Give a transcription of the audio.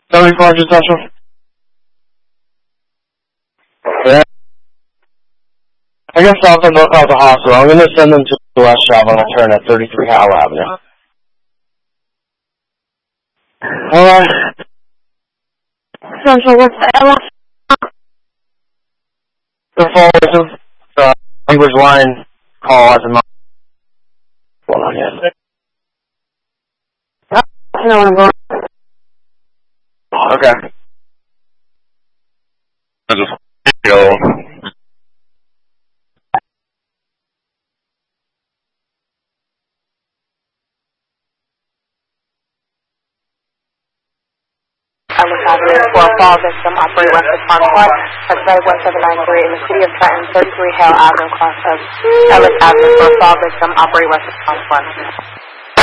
74 just Central. Yeah. I guess I'll send both out the hospital. I'm going to send them to the West Shop on a turn at 33 Howell Avenue. Alright. Central, what's the LS? The phone is the language line call at the moment. Hold on, yes. No, I'm going. Okay. I just go. Ellis Avenue for a fall victim, operate west of Concord. That's Red 1793 in the city of Trenton, 33 Hale Avenue, cross of Ellis Avenue for a fall victim, operate west of Concord.